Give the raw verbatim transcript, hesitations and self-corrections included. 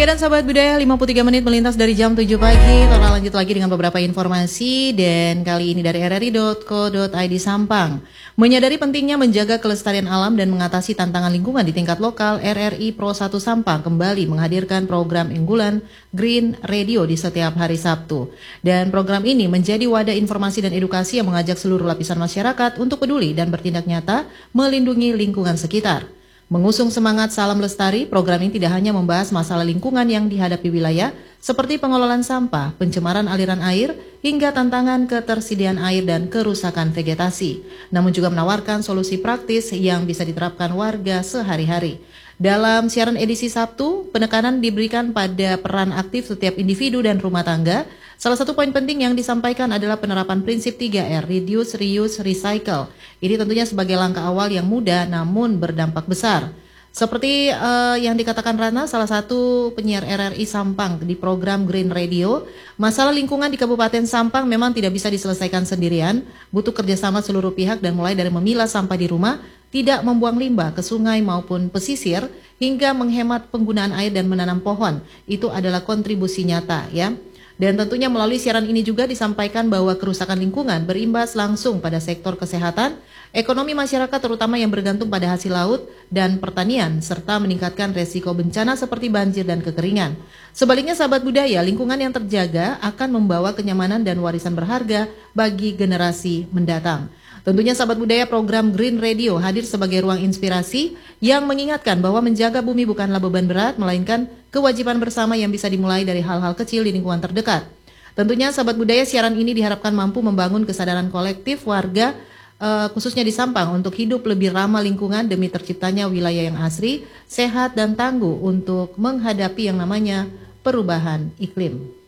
Oke, dan sahabat budaya, lima puluh tiga menit melintas dari jam tujuh pagi. Tora lanjut lagi dengan beberapa informasi, dan kali ini dari r r i dot co dot i d Sampang. Menyadari pentingnya menjaga kelestarian alam dan mengatasi tantangan lingkungan di tingkat lokal, R R I Pro satu Sampang kembali menghadirkan program unggulan Green Radio di setiap hari Sabtu. Dan program ini menjadi wadah informasi dan edukasi yang mengajak seluruh lapisan masyarakat untuk peduli dan bertindak nyata melindungi lingkungan sekitar. Mengusung semangat Salam Lestari, program ini tidak hanya membahas masalah lingkungan yang dihadapi wilayah, seperti pengelolaan sampah, pencemaran aliran air, hingga tantangan ketersediaan air dan kerusakan vegetasi, namun juga menawarkan solusi praktis yang bisa diterapkan warga sehari-hari. Dalam siaran edisi Sabtu, penekanan diberikan pada peran aktif setiap individu dan rumah tangga. Salah satu poin penting yang disampaikan adalah penerapan prinsip tiga R, Reduce, Reuse, Recycle. Ini tentunya sebagai langkah awal yang mudah namun berdampak besar. Seperti uh, yang dikatakan Rana, salah satu penyiar R R I Sampang di program Green Radio, masalah lingkungan di Kabupaten Sampang memang tidak bisa diselesaikan sendirian, butuh kerjasama seluruh pihak dan mulai dari memilah sampah di rumah, tidak membuang limbah ke sungai maupun pesisir, hingga menghemat penggunaan air dan menanam pohon. Itu adalah kontribusi nyata, ya. Dan tentunya melalui siaran ini juga disampaikan bahwa kerusakan lingkungan berimbas langsung pada sektor kesehatan, ekonomi masyarakat terutama yang bergantung pada hasil laut dan pertanian, serta meningkatkan resiko bencana seperti banjir dan kekeringan. Sebaliknya sahabat budaya, lingkungan yang terjaga akan membawa kenyamanan dan warisan berharga bagi generasi mendatang. Tentunya sahabat budaya, program Green Radio hadir sebagai ruang inspirasi yang mengingatkan bahwa menjaga bumi bukanlah beban berat, melainkan kewajiban bersama yang bisa dimulai dari hal-hal kecil di lingkungan terdekat. Tentunya sahabat budaya, siaran ini diharapkan mampu membangun kesadaran kolektif warga, uh, khususnya di Sampang, untuk hidup lebih ramah lingkungan demi terciptanya wilayah yang asri, sehat dan tangguh untuk menghadapi yang namanya perubahan iklim.